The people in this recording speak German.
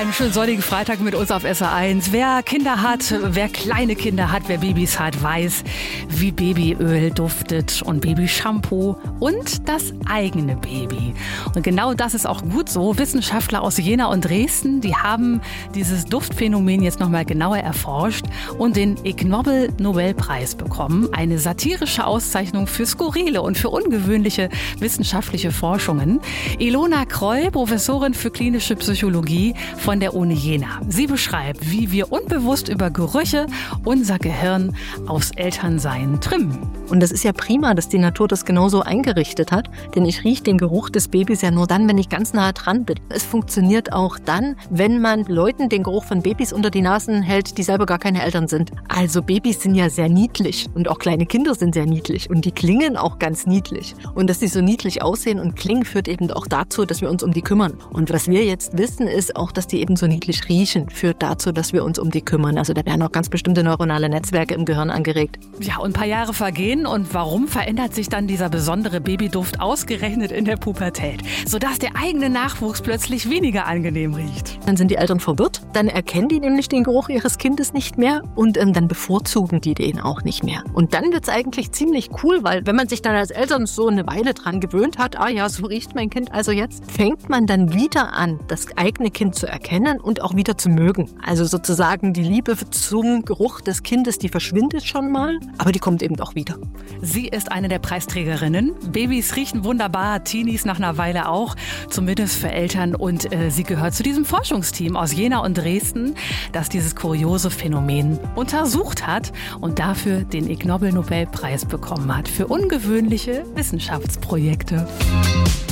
einen schönen sonnigen Freitag mit uns auf SR1. Wer Kinder hat, wer kleine Kinder hat, wer Babys hat, weiß, wie Babyöl duftet und Babyshampoo und das eigene Baby. Und genau das ist auch gut so. Wissenschaftler aus Jena und Dresden, die haben dieses Duftphänomen jetzt nochmal genauer erforscht und den Ig Nobel-Nobelpreis bekommen. Eine satirische Auszeichnung für skurrile und für ungewöhnliche wissenschaftliche Forschungen. Ilona Kroll, Professorin für klinische Psychologie von der Uni Jena. Sie beschreibt, wie wir unbewusst über Gerüche unser Gehirn aufs Elternsein trimmen. Und das ist ja prima, dass die Natur das genauso eingerichtet hat, denn ich rieche den Geruch des Babys ja nur dann, wenn ich ganz nah dran bin. Es funktioniert auch dann, wenn man Leuten den Geruch von Babys unter die Nasen hält, die selber gar keine Eltern sind. Also Babys sind ja sehr niedlich und auch kleine Kinder sind sehr niedlich und die klingen auch ganz niedlich. Und dass sie so niedlich aussehen und klingen, führt eben auch dazu, dass wir uns um die kümmern. Und was wir jetzt wissen, ist auch, dass die eben so niedlich riechen, führt dazu, dass wir uns um die kümmern. Also da werden auch ganz bestimmte neuronale Netzwerke im Gehirn angeregt. Ja, und ein paar Jahre vergehen und warum verändert sich dann dieser besondere Babyduft ausgerechnet in der Pubertät, sodass der eigene Nachwuchs plötzlich weniger angenehm riecht? Dann sind die Eltern verwirrt, dann erkennen die nämlich den Geruch ihres Kindes nicht mehr und dann bevorzugen die den auch nicht mehr. Und dann wird es eigentlich ziemlich cool, weil wenn man sich dann als Eltern so eine Weile dran gewöhnt hat, so riecht mein Kind also jetzt, fängt man dann wieder an, das eigene Kind zu erkennen und auch wieder zu mögen. Also sozusagen die Liebe zum Geruch des Kindes, die verschwindet schon mal, aber die kommt eben auch wieder. Sie ist eine der Preisträgerinnen. Babys riechen wunderbar, Teenies nach einer Weile auch, zumindest für Eltern. Und sie gehört zu diesem Forschungsteam aus Jena und Dresden, das dieses kuriose Phänomen untersucht hat und dafür den Ig Nobel-Nobelpreis bekommen hat für ungewöhnliche Wissenschaftsprojekte.